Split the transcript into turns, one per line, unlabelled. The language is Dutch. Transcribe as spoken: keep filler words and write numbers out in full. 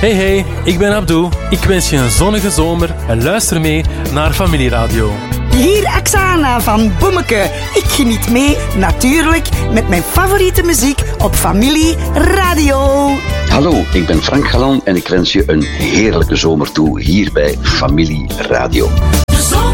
Hey hey, ik ben Abdou. Ik wens je een zonnige zomer en luister mee naar Familieradio.
Hier Aksana van Boemeke. Ik geniet mee, natuurlijk, met mijn favoriete muziek op Familieradio.
Hallo, ik ben Frank Galan en ik wens je een heerlijke zomer toe hier bij Familieradio.